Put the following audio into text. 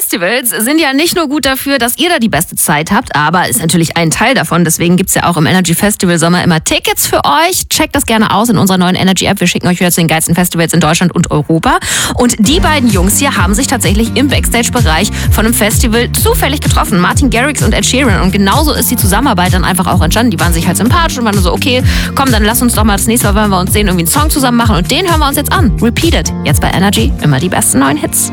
Festivals sind ja nicht nur gut dafür, dass ihr da die beste Zeit habt, aber ist natürlich ein Teil davon. Deswegen gibt's ja auch im Energy Festival Sommer immer Tickets für euch. Checkt das gerne aus in unserer neuen Energy App. Wir schicken euch wieder zu den geilsten Festivals in Deutschland und Europa. Und die beiden Jungs hier haben sich tatsächlich im Backstage-Bereich von einem Festival zufällig getroffen. Martin Garrix und Ed Sheeran. Und genauso ist die Zusammenarbeit dann einfach auch entstanden. Die waren sich halt sympathisch und waren so, okay, komm, dann lass uns doch mal das nächste Mal, wenn wir uns sehen, irgendwie einen Song zusammen machen. Und den hören wir uns jetzt an. Repeat It. Jetzt bei Energy immer die besten neuen Hits.